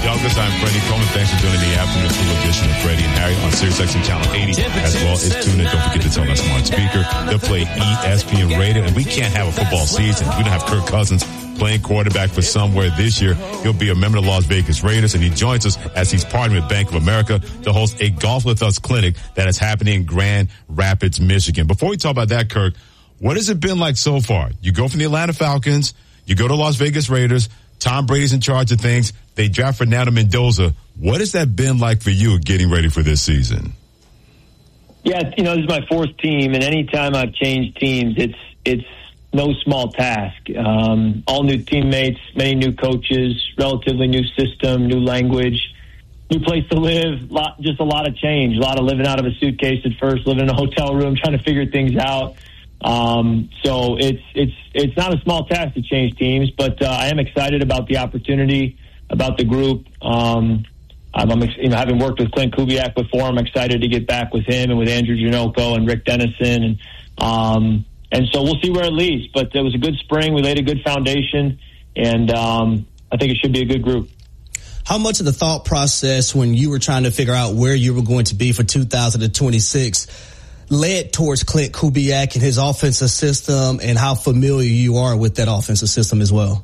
Douglas. I'm Freddie Coleman. Thanks for joining the afternoon school edition of Freddie and Harry on SiriusXM Channel 80, as well as tune in. Don't forget to tell that smart speaker. They'll play ESPN Radio, and we can't have a football season. We don't have Kirk Cousins playing quarterback for somewhere this year. He'll be a member of the Las Vegas Raiders, and he joins us as he's partnering with Bank of America to host a Golf With Us clinic that is happening in Grand Rapids, Michigan. Before we talk about that, Kirk, what has it been like so far? You go from the Atlanta Falcons, you go to Las Vegas Raiders, Tom Brady's in charge of things, they draft Fernando Mendoza. What has that been like for you getting ready for this season? Yeah, this is my fourth team, and anytime I've changed teams, it's no small task. All new teammates, many new coaches, relatively new system, new language, new place to live, just a lot of change, a lot of living out of a suitcase at first, living in a hotel room, trying to figure things out. So it's not a small task to change teams, but I am excited about the opportunity, about the group. Having worked with Clint Kubiak before, I'm excited to get back with him and with Andrew Janocko and Rick Dennison, and so we'll see where it leads. But it was a good spring. We laid a good foundation, and I think it should be a good group. How much of the thought process when you were trying to figure out where you were going to be for 2026 led towards Clint Kubiak and his offensive system, and how familiar you are with that offensive system as well?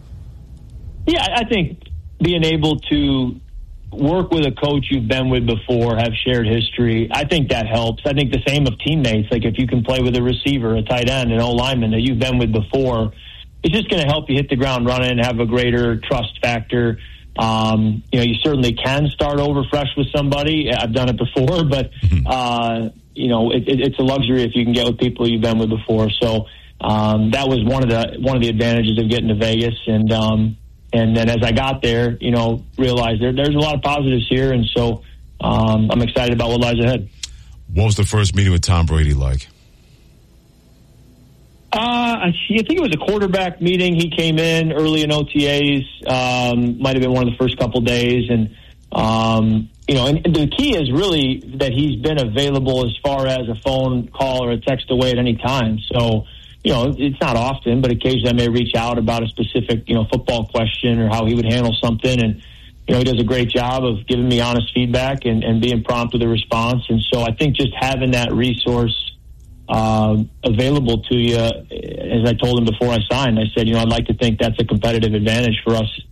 Yeah, I think being able to work with a coach you've been with before, have shared history, I think that helps. I think the same of teammates. Like if you can play with a receiver, a tight end, an O-lineman that you've been with before, it's just going to help you hit the ground running, have a greater trust factor. You certainly can start over fresh with somebody. I've done it before, but it's a luxury if you can get with people you've been with before. So that was one of the advantages of getting to Vegas, and then as I got there, realized there's a lot of positives here, and so I'm excited about what lies ahead. What was the first meeting with Tom Brady like? I think it was a quarterback meeting. He came in early in OTAs, might have been one of the first couple days, and and the key is really that he's been available as far as a phone call or a text away at any time. So, it's not often, but occasionally I may reach out about a specific, football question or how he would handle something. And, he does a great job of giving me honest feedback and being prompt with a response. And so I think just having that resource available to you, as I told him before I signed, I said, I'd like to think that's a competitive advantage for us.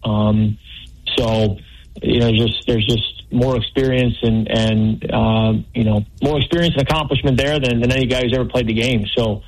There's just more experience and more experience and accomplishment there than any guy who's ever played the game. So,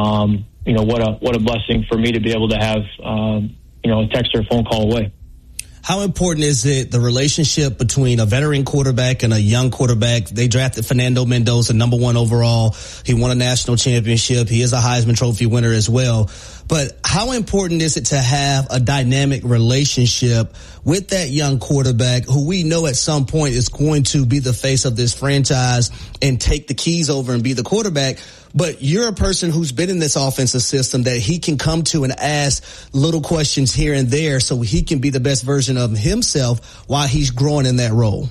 what a blessing for me to be able to have, a text or a phone call away. How important is it, the relationship between a veteran quarterback and a young quarterback? They drafted Fernando Mendoza, number 1 overall. He won a national championship. He is a Heisman Trophy winner as well. But how important is it to have a dynamic relationship with that young quarterback who we know at some point is going to be the face of this franchise and take the keys over and be the quarterback? But you're a person who's been in this offensive system that he can come to and ask little questions here and there so he can be the best version of himself while he's growing in that role.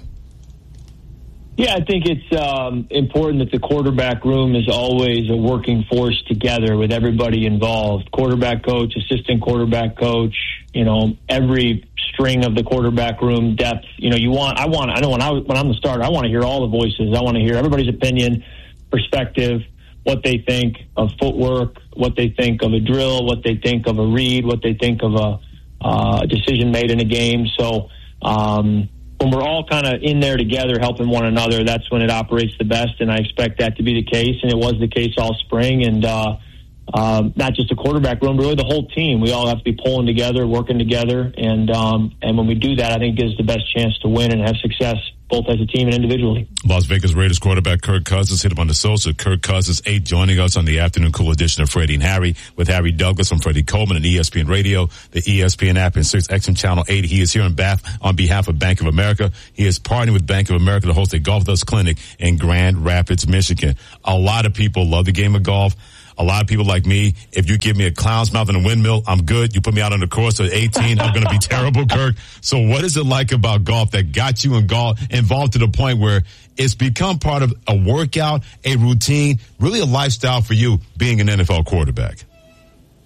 Yeah, I think it's important that the quarterback room is always a working force together with everybody involved. Quarterback coach, assistant quarterback coach, every string of the quarterback room depth. When I'm the starter, I want to hear all the voices. I want to hear everybody's opinion, perspective, what they think of footwork, what they think of a drill, what they think of a read, what they think of a decision made in a game. So when we're all kind of in there together helping one another, that's when it operates the best, and I expect that to be the case, and it was the case all spring. And not just the quarterback room, but really the whole team. We all have to be pulling together, working together, and when we do that, I think it gives us the best chance to win and have success, both as a team and individually. Las Vegas Raiders quarterback Kirk Cousins hit him on the social. Kirk Cousins 8 joining us on the afternoon cool edition of Freddie and Harry with Harry Douglas from Freddie Coleman and ESPN Radio, the ESPN app, and SiriusXM Channel 80. He is here on behalf of Bank of America. He is partnering with Bank of America to host a Golf With Us clinic in Grand Rapids, Michigan. A lot of people love the game of golf. A lot of people like me, if you give me a clown's mouth and a windmill, I'm good. You put me out on the course at 18, I'm going to be terrible, Kirk. So what is it like about golf that got you involved to the point where it's become part of a workout, a routine, really a lifestyle for you being an NFL quarterback?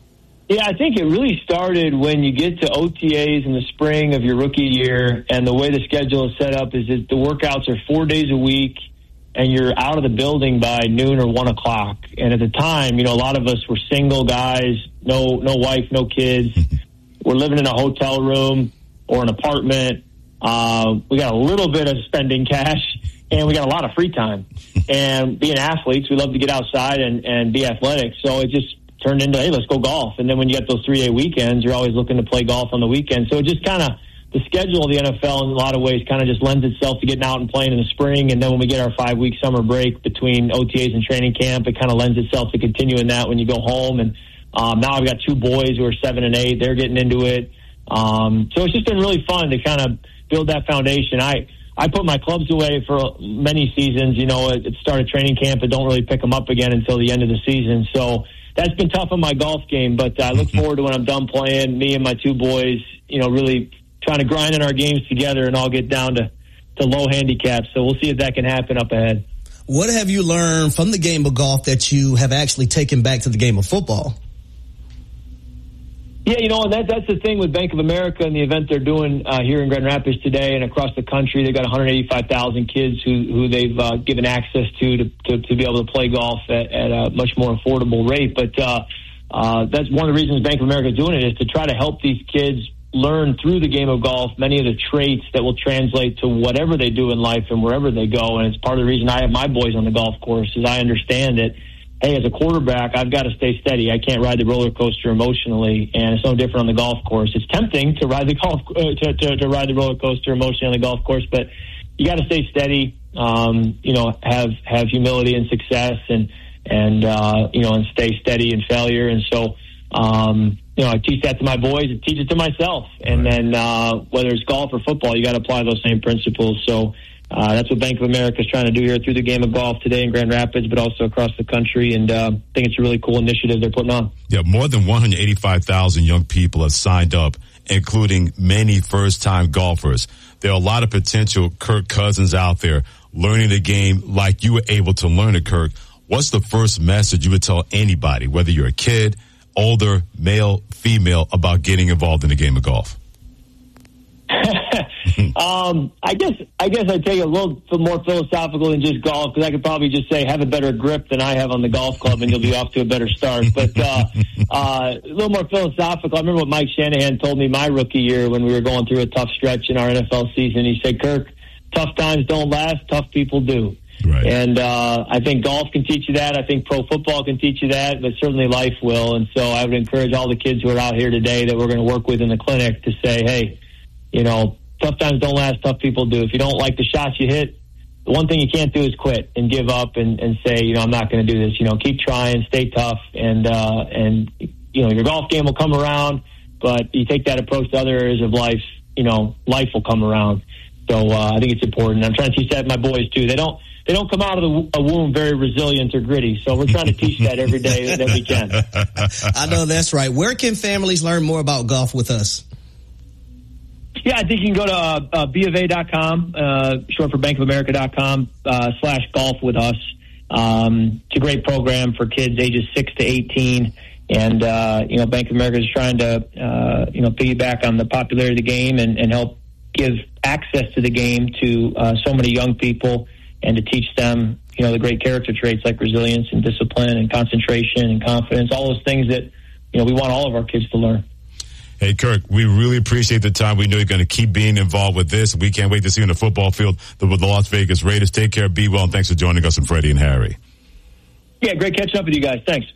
Yeah, I think it really started when you get to OTAs in the spring of your rookie year, and the way the schedule is set up is that the workouts are 4 days a week, and you're out of the building by noon or 1 o'clock. And at the time, a lot of us were single guys, no wife, no kids. We're living in a hotel room or an apartment. We got a little bit of spending cash, and we got a lot of free time. And being athletes, we love to get outside and be athletic. So it just turned into, hey, let's go golf. And then when you get those 3-day weekends, you're always looking to play golf on the weekend. So it just kind of, the schedule of the NFL in a lot of ways kind of just lends itself to getting out and playing in the spring. And then when we get our 5-week summer break between OTAs and training camp, it kind of lends itself to continuing that when you go home. And now I've got 2 boys who are 7 and 8. They're getting into it. So it's just been really fun to kind of build that foundation. I put my clubs away for many seasons. At the start of training camp, I don't really pick them up again until the end of the season. So that's been tough on my golf game, but I look forward to when I'm done playing, me and my 2 boys, really trying to grind in our games together and all get down to low handicaps. So we'll see if that can happen up ahead. What have you learned from the game of golf that you have actually taken back to the game of football? Yeah, and that's the thing with Bank of America and the event they're doing here in Grand Rapids today and across the country. They've got 185,000 kids who they've given access to be able to play golf at a much more affordable rate. But that's one of the reasons Bank of America is doing it, is to try to help these kids learn through the game of golf many of the traits that will translate to whatever they do in life and wherever they go. And it's part of the reason I have my boys on the golf course, is I understand that, hey, as a quarterback, I've got to stay steady. I can't ride the roller coaster emotionally, and it's no different on the golf course. It's tempting to ride the to ride the roller coaster emotionally on the golf course, but you got to stay steady. Have humility and success, and stay steady in failure. And so, I teach that to my boys and teach it to myself. And then whether it's golf or football, you got to apply those same principles. So. That's what Bank of America is trying to do here through the game of golf today in Grand Rapids, but also across the country. And I think it's a really cool initiative they're putting on. Yeah, more than 185,000 young people have signed up, including many first-time golfers. There are a lot of potential Kirk Cousins out there learning the game like you were able to learn it, Kirk. What's the first message you would tell anybody, whether you're a kid, older, male, female, about getting involved in the game of golf? I guess I'd take it a little more philosophical than just golf, because I could probably just say have a better grip than I have on the golf club and you'll be off to a better start. But a little more philosophical. I remember what Mike Shanahan told me my rookie year when we were going through a tough stretch in our NFL season. He said, Kirk, tough times don't last, tough people do. Right. And I think golf can teach you that. I think pro football can teach you that, but certainly life will. And so I would encourage all the kids who are out here today that we're going to work with in the clinic to say, hey, tough times don't last, tough people do. If you don't like the shots you hit, the one thing you can't do is quit and give up and say, I'm not going to do this. Keep trying, stay tough, and your golf game will come around, but you take that approach to other areas of life, life will come around. So I think it's important. I'm trying to teach that to my boys too. They don't come out of the womb very resilient or gritty, so we're trying to teach that every day that we can. I know that's right. Where can families learn more about golf with us? Yeah, I think you can go to BofA.com, short for bankofamerica.com, /golf with us. It's a great program for kids ages 6 to 18. And, Bank of America is trying to, piggyback on the popularity of the game and help give access to the game to so many young people, and to teach them, the great character traits like resilience and discipline and concentration and confidence, all those things that, we want all of our kids to learn. Hey, Kirk, we really appreciate the time. We know you're going to keep being involved with this. We can't wait to see you in the football field with the Las Vegas Raiders. Take care, be well, and thanks for joining us on Freddie and Harry. Yeah, great catching up with you guys. Thanks.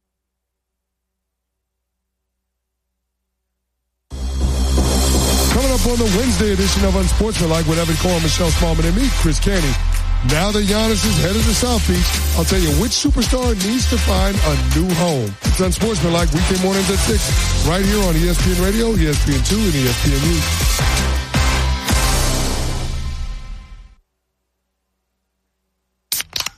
Coming up on the Wednesday edition of Unsportsmanlike with Evan Cohen, Michelle Smallman, and me, Chris Canty. Now that Giannis is headed to South Beach, I'll tell you which superstar needs to find a new home. It's Unsportsmanlike weekday mornings at 6, right here on ESPN Radio, ESPN2, and ESPNU.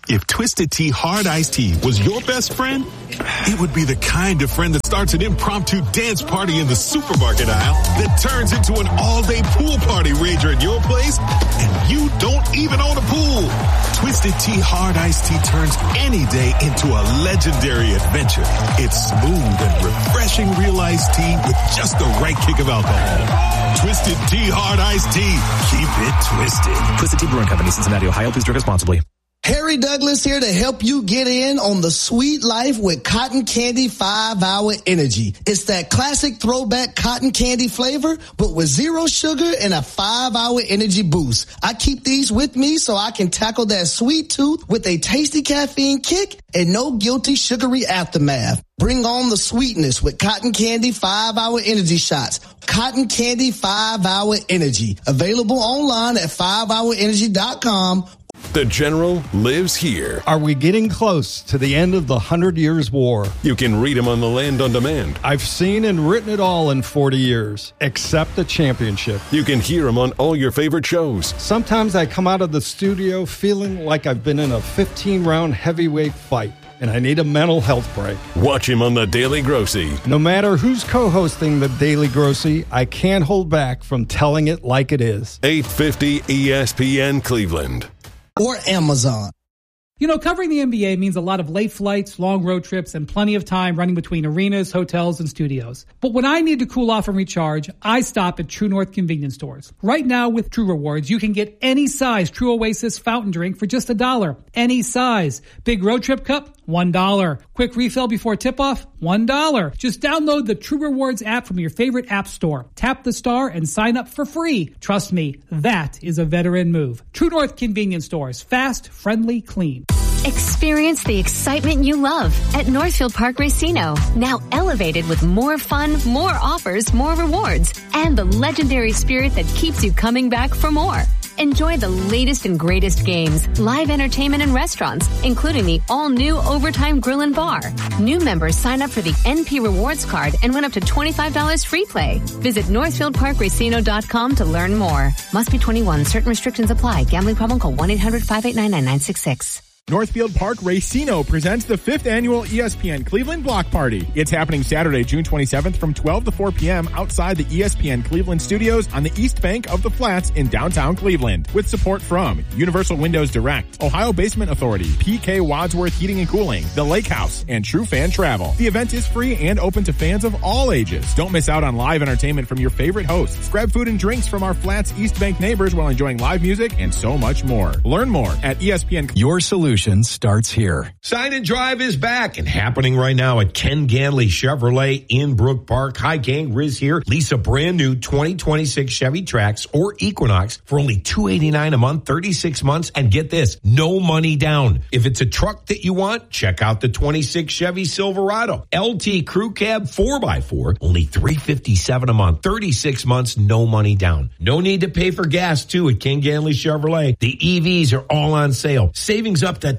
If Twisted Tea Hard Iced Tea was your best friend, it would be the kind of friend that starts an impromptu dance party in the supermarket aisle that turns into an all-day pool party rager at your place, and you don't even own a pool. Twisted Tea Hard Iced Tea turns any day into a legendary adventure. It's smooth and refreshing real iced tea with just the right kick of alcohol. Twisted Tea Hard Iced Tea. Keep it twisted. Twisted Tea Brewing Company, Cincinnati, Ohio. Please drink responsibly. Harry Douglas here to help you get in on the sweet life with Cotton Candy 5-Hour Energy. It's that classic throwback cotton candy flavor, but with zero sugar and a 5-hour energy boost. I keep these with me so I can tackle that sweet tooth with a tasty caffeine kick and no guilty sugary aftermath. Bring on the sweetness with Cotton Candy 5-Hour Energy Shots. Cotton Candy 5-Hour Energy. Available online at 5hourenergy.com. The General lives here. Are we getting close to the end of the 100 Years' War? You can read him on the Land on Demand. I've seen and written it all in 40 years, except the championship. You can hear him on all your favorite shows. Sometimes I come out of the studio feeling like I've been in a 15-round heavyweight fight, and I need a mental health break. Watch him on The Daily Grossy. No matter who's co-hosting The Daily Grossy, I can't hold back from telling it like it is. 850 ESPN Cleveland. Or Amazon. You know, covering the NBA means a lot of late flights, long road trips, and plenty of time running between arenas, hotels, and studios. But when I need to cool off and recharge, I stop at True North convenience stores. Right now with True Rewards, you can get any size True Oasis fountain drink for just $1. Any size. Big road trip cup? $1. Quick refill before tip-off? $1. Just download the True Rewards app from your favorite app store. Tap the star and sign up for free. Trust me, that is a veteran move. True North convenience stores. Fast, friendly, clean. Experience the excitement you love at Northfield Park Racino. Now elevated with more fun, more offers, more rewards, and the legendary spirit that keeps you coming back for more. Enjoy the latest and greatest games, live entertainment and restaurants, including the all-new Overtime Grill and Bar. New members sign up for the NP Rewards card and win up to $25 free play. Visit NorthfieldParkRacino.com to learn more. Must be 21. Certain restrictions apply. Gambling problem? Call 1-800-589-9966. Northfield Park Racino presents the 5th annual ESPN Cleveland Block Party. It's happening Saturday, June 27th from 12 to 4 p.m. outside the ESPN Cleveland studios on the east bank of the Flats in downtown Cleveland. With support from Universal Windows Direct, Ohio Basement Authority, PK Wadsworth Heating and Cooling, The Lake House, and True Fan Travel. The event is free and open to fans of all ages. Don't miss out on live entertainment from your favorite hosts. Grab food and drinks from our Flats East Bank neighbors while enjoying live music and so much more. Learn more at ESPN. Your solution starts here. Sign and Drive is back and happening right now at Ken Ganley Chevrolet in Brook Park. Hi, gang. Riz here. Lease a brand new 2026 Chevy Trax or Equinox for only $289 a month, 36 months. And get this, no money down. If it's a truck that you want, check out the 26 Chevy Silverado. LT Crew Cab 4x4, only $357 a month, 36 months, no money down. No need to pay for gas, too, at Ken Ganley Chevrolet. The EVs are all on sale. Savings up to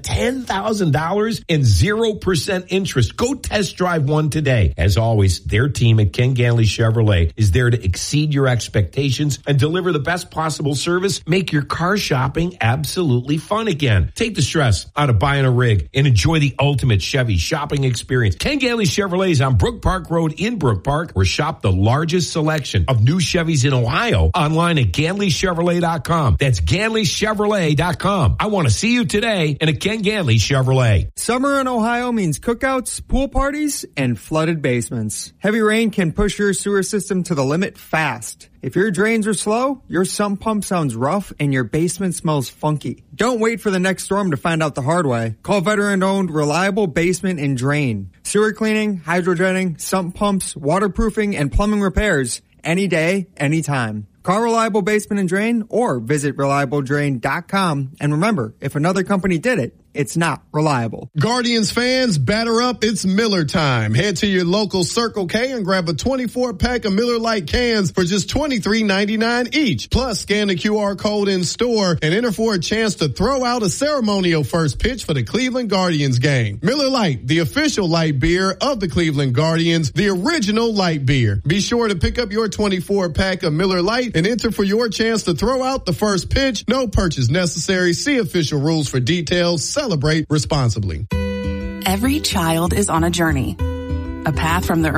$10,000 and 0% interest. Go test drive one today. As always, their team at Ken Ganley Chevrolet is there to exceed your expectations and deliver the best possible service. Make your car shopping absolutely fun again. Take the stress out of buying a rig and enjoy the ultimate Chevy shopping experience. Ken Ganley Chevrolet is on Brook Park Road in Brook Park, or shop the largest selection of new Chevys in Ohio online at GanleyChevrolet.com. That's GanleyChevrolet.com. I want to see you today in a Ken Ganley Chevrolet. Summer in Ohio means cookouts, pool parties, and flooded basements. Heavy rain can push your sewer system to the limit fast. If your drains are slow, your sump pump sounds rough, and your basement smells funky. Don't wait for the next storm to find out the hard way. Call veteran-owned Reliable Basement and Drain. Sewer cleaning, hydrojetting, sump pumps, waterproofing, and plumbing repairs. Any day, anytime. Call Reliable Basement and Drain or visit ReliableDrain.com. And remember, if another company did it, it's not reliable. Guardians fans, batter up. It's Miller time. Head to your local Circle K and grab a 24-pack of Miller Lite cans for just $23.99 each. Plus, scan the QR code in store and enter for a chance to throw out a ceremonial first pitch for the Cleveland Guardians game. Miller Lite, the official light beer of the Cleveland Guardians, the original light beer. Be sure to pick up your 24-pack of Miller Lite and enter for your chance to throw out the first pitch. No purchase necessary. See official rules for details. celebrate responsibly. Every child is on a journey. A path from the